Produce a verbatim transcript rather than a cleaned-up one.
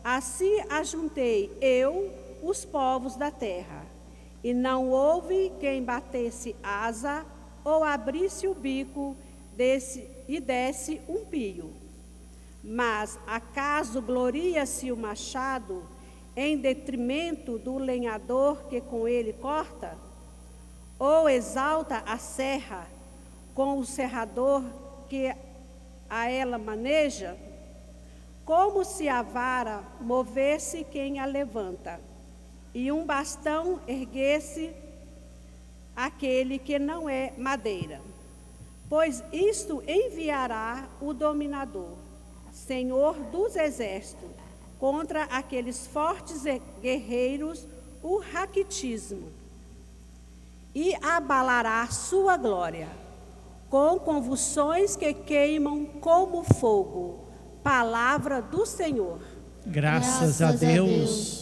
Assim ajuntei eu os povos da terra, e não houve quem batesse asa ou abrisse o bico desse, e desse um pio. Mas acaso gloria-se o machado em detrimento do lenhador que com ele corta? Ou exalta a serra com o serrador que a ela maneja? Como se a vara movesse quem a levanta, e um bastão erguesse aquele que não é madeira. Pois isto enviará o dominador, Senhor dos exércitos, contra aqueles fortes guerreiros, o raquitismo, e abalará sua glória, com convulsões que queimam como fogo. Palavra do Senhor. Graças, Graças a Deus. A Deus.